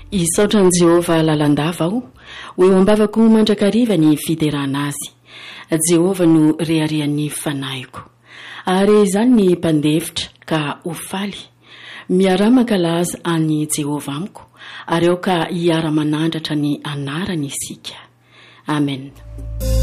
isaotran' Jehova lalandava aho ho eo ambavako mandrakariva ny fiderana azy. Jehova no reharehan'ny fanahiko ary izany ny mpandefitra ka ofaly miaramaka laza any Jehova amiko ary aoka hiara-manandratra ny anarany isika. Amen.